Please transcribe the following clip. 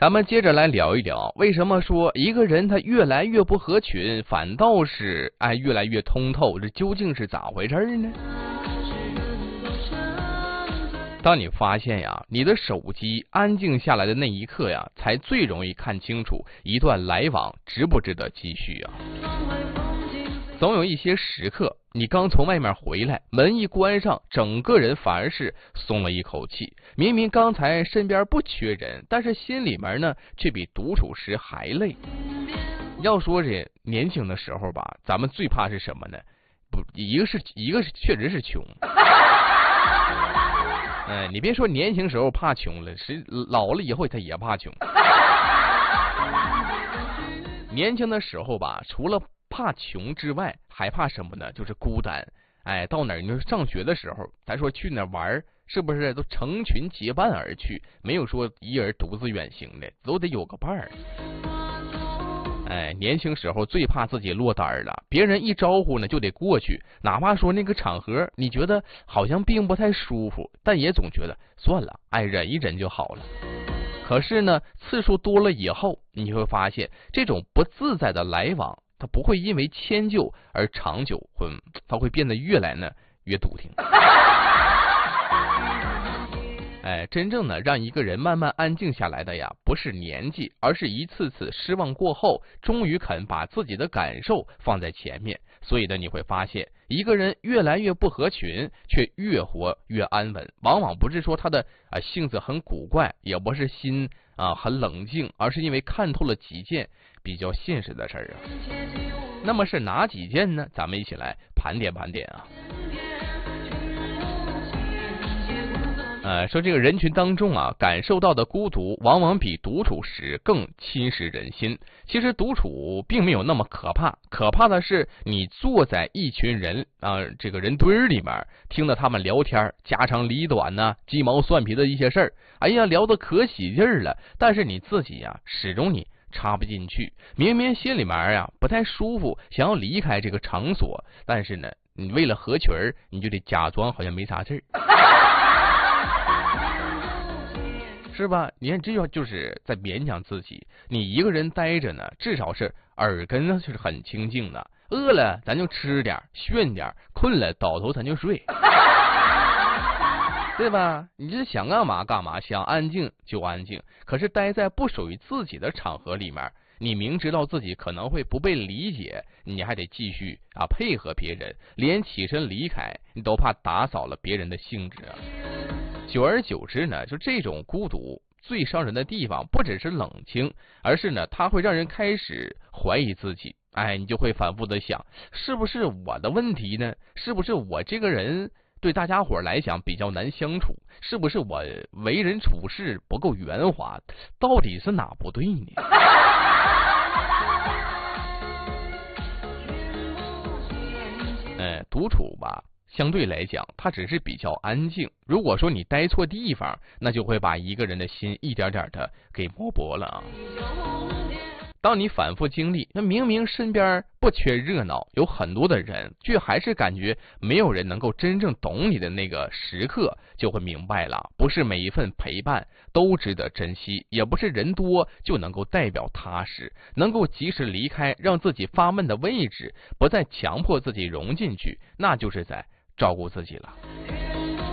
咱们接着来聊一聊，为什么说一个人他越来越不合群，反倒是越来越通透，这究竟是咋回事呢？当你发现呀，你的手机安静下来的那一刻呀，才最容易看清楚一段来往值不值得继续啊。总有一些时刻，你刚从外面回来，门一关上，整个人反而是松了一口气。明明刚才身边不缺人，但是心里面呢，却比独处时还累。要说这年轻的时候吧，咱们最怕是什么呢？不，一个是确实是穷。你别说年轻时候怕穷了，老了以后他也怕穷。年轻的时候吧，除了怕穷之外，还怕什么呢？就是孤单。到哪儿？你说上学的时候，咱说去哪儿玩，是不是都成群结伴而去？没有说一人独自远行的，都得有个伴儿。年轻时候最怕自己落单了，别人一招呼呢就得过去，哪怕说那个场合你觉得好像并不太舒服，但也总觉得算了，忍一忍就好了。可是呢，次数多了以后，你会发现这种不自在的来往，它不会因为迁就而长久，它会变得越来呢越笃定。真正的让一个人慢慢安静下来的呀，不是年纪，而是一次次失望过后，终于肯把自己的感受放在前面。所以呢，你会发现，一个人越来越不合群，却越活越安稳。往往不是说他的性子很古怪，也不是心很冷静，而是因为看透了几件比较现实的事儿啊。那么是哪几件呢？咱们一起来盘点盘点啊。说这个人群当中感受到的孤独往往比独处时更侵蚀人心。其实独处并没有那么可怕，可怕的是你坐在一群人这个人堆里面，听着他们聊天，家长里短呢，鸡毛蒜皮的一些事儿，聊得可喜劲儿了，但是你自己始终你插不进去，明明心里面不太舒服，想要离开这个场所，但是呢，你为了合群你就得假装好像没啥事儿。是吧？你看，这就是在勉强自己。你一个人待着呢，至少是耳根呢就是很清净的。饿了咱就吃点，炫点；困了倒头咱就睡，对吧？你这想干嘛干嘛，想安静就安静。可是待在不属于自己的场合里面，你明知道自己可能会不被理解，你还得继续配合别人，连起身离开你都怕打扫了别人的兴致啊。久而久之呢，就这种孤独最伤人的地方，不只是冷清，而是呢，它会让人开始怀疑自己。你就会反复的想，是不是我的问题呢？是不是我这个人对大家伙来讲比较难相处？是不是我为人处事不够圆滑？到底是哪不对呢？独处吧，相对来讲，它只是比较安静。如果说你待错地方，那就会把一个人的心一点点的给磨薄了啊。当你反复经历，那明明身边不缺热闹，有很多的人，却还是感觉没有人能够真正懂你的那个时刻，就会明白了，不是每一份陪伴都值得珍惜，也不是人多就能够代表踏实，能够及时离开，让自己发闷的位置，不再强迫自己融进去，那就是在照顾自己了。